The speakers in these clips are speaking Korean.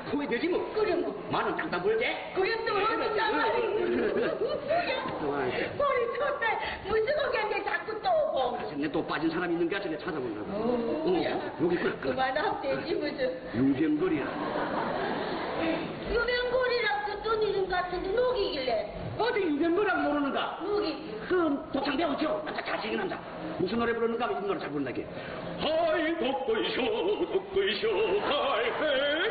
코에 되지 뭐. 그래 뭐. 만원 땅땅 벌게. 그게 또 어디잖아. 머리 쳤대. 무슨 게 자꾸 또 오고. 내 또 빠진 사람 있는 게 저기 찾아본다고. 여기 있구나. 그만하면 되지 무슨. 유병거리야. 유병골이라고 돈 이름 같은데 누기길래? 어디 유병거라고 모르는가? 누기? 그 독창 배웠죠? 남자 잘생긴 남자. 무슨 노래 부르는가? 이 노래 잘 부른다게. 하이 덕구이쇼 덕구이쇼 하이헤이.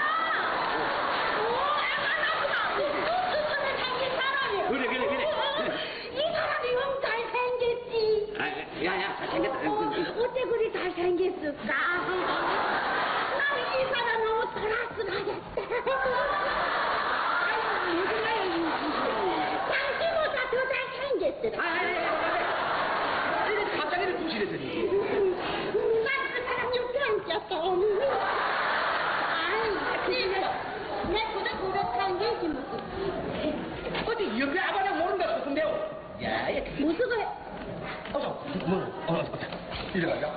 그래. 이 사람이 너무 잘생겼지. 야야 잘생겼다. 어째 그리 잘생겼을까? 나는 이 사람 너무 돌아쓰가겠다. 당신보다 더 잘생겼더라. 갑자기 부실했더니. 난 그 사람 옆에 앉았어. 아이, 내 그저 고백한 게지 무슨. 어디 옆에 아바냐 모른다 싶은데요. 야, 무슨 거야? 이리 가자.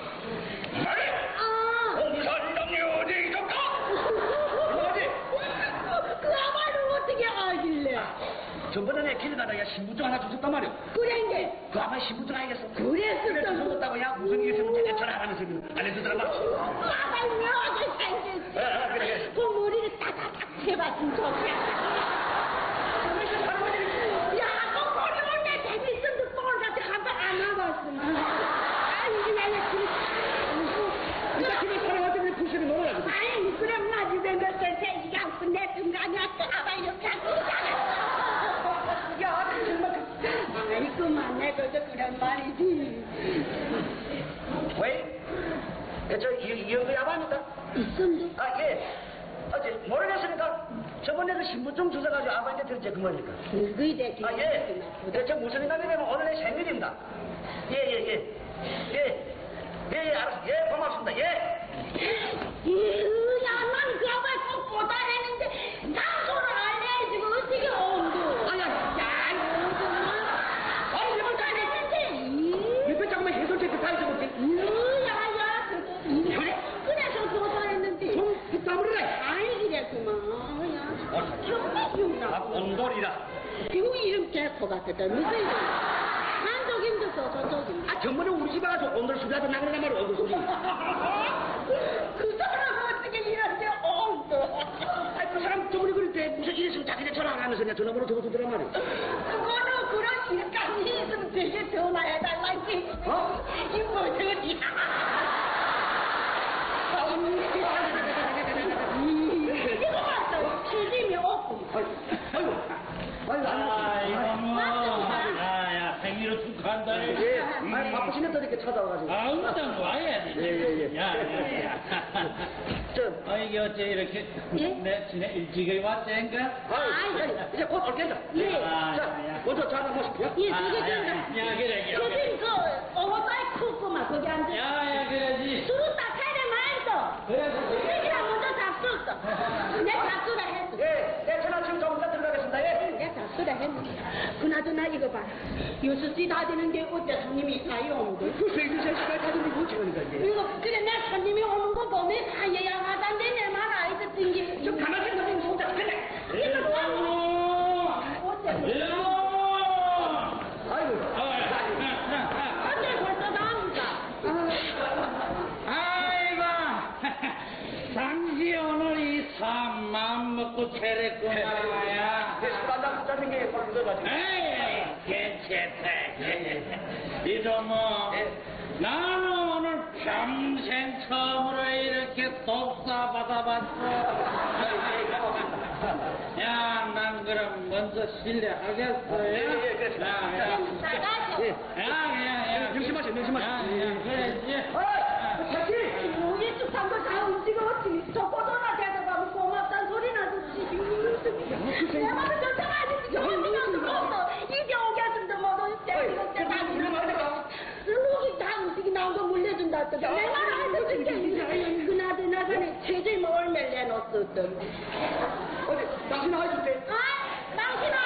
공산당이 어디 있었까? 어디? 그 아바를 어떻게 알길래? 전번에 길 가다가 신분증 하나 줬단 말이오. 그래, 그 아마 신분증 알겠어. 그랬었던 줬다고 야 무슨 일 있으면 제가 전화하면서 알려주더라. 아바 묘하게 생겼어. 그래. 그 머리를 따다닥 해봤으면 좋겠다. 야, 그 머리 올때 재밌었는데 똥을 같이 한번 안아봤으면. 아니, 그냥 진짜 그걸 사랑할 때 그냥 부실이 넘어가지고. 아니, 그럼 나 집에 몇 살 생기가 없고 내 등간이야. 아바 이렇게 하고 야, 정말. 아이, 그만 내도 그런 말이지. 왜? 이형도 야바니까? 있음도? 아, 예. 어제 모르겠으니까 저번에 그 신분증 주워가지고 아버한테 들었지 그 말이니까. 그거에 대해 아, 예. 저 무슨 날이냐면 오늘 내 생일입니다. 예, 알았어. 예, 고맙습니다. 예. 야, 난 그 아바에 꼭 보다 했는데 장소를 알려야지. 어떻게 온도? 아니, 이걸 다 했는데. 옆에 조금만 해설책도 다 잊어먹지. 그래서 조사했는데. 좀 부탁을 해. 아니, 그랬구만. 야, 정말 온돌이라. 그 이름 개코 같았다. 무슨 이름? 한쪽임도 써, 저쪽임. 아, 전번에 우리 집 와가지고 온돌 소리 하던 나그란 말이야, 온돌 소리. 그 사람 어떻게 이런데 온도? 아, 그 사람 저번에 그럴 때 무슨 일 있으면 자기네 전화 안 하면서 그냥 전화번호 적어두더란 말이야. 그거는 그런 일감이 있으면 되게 전화해달라지. 이 뭐들이야. 이거 봤어. 책임이 없고. 야, 생일을 축하한다. 예. 아니, 바쁘시네 또 이렇게 찾아와가지고. 일단 와야 돼. 예. 야. 이게 어째 이렇게 예? 내 지내 일찍이 왔다니까? 이제 곧 올겠다. 예. 자, 먼저 저 하나 모십시오. 예, 그게 된다. 야, 그래. 요즘 그 어머바이 크구만 거기 앉아. 야, 그래지. 술은 딱 해내만 있어. 술이랑 먼저 잡수었어. 내 잡수라 했어. 예, 내 전화 지금 조금 더 들어가겠습니다. 예. 내 잡수라 했는데. 그나저나 이거 봐. 요수씨 다 되는데 어째 손님이 다 오는데. 글쎄, 그 시간 가지고 이거 어찌 하니까 이게. 이거 그래 내 손님이 오는 거 보면 다 예약하단데 내 말 알겠어. 게 좀 가만히 있는 손자 그래. 이거 어째 아이고. 어째 벌써 나옵니까? 아이고. 당시 오늘 이 삶 마음 먹고 차렸구나. 야. 술한잔 짜는 게 바로 그거가지고. 에이, 괜찮다. 이도 뭐, 나는 오늘 평생 처음으로 이렇게 독사 받아봤어. 야, 난 그럼 먼저 실례하겠어. 예, 그렇습니다. 나가죠. 야. 명심하세요. 그래지. 사실. 우리 쭉 한번 다 움직였지. 저 꼬도나 대답하면 고맙다는 소리나 듣지. 내 말은 결정하지. 저거 없어. 이게 오겠습니다. 뭐도 이렇게 다 룩이 다 움직이 나온 거 물려준다. 내 말을 안 듣지. 그나저나 간에 체질 뭐 얼마를 내놓았었던. 어디, 당신 아이 줄게. 아, 당신